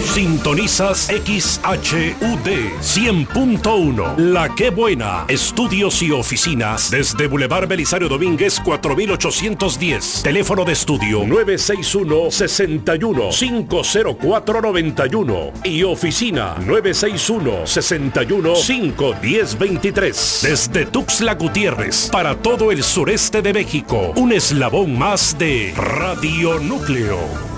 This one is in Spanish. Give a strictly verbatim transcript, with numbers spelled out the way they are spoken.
Sintonizas X H U D cien punto uno. La Qué Buena. Estudios y oficinas desde Boulevard Belisario Domínguez cuatro mil ochocientos diez. Teléfono de estudio nueve seis uno, seis uno, cinco cero cuatro nueve uno y oficina nueve seis uno, seis uno, cinco uno cero dos tres. Desde Tuxtla Gutiérrez para todo el sureste de México. Un eslabón más de Radio Núcleo.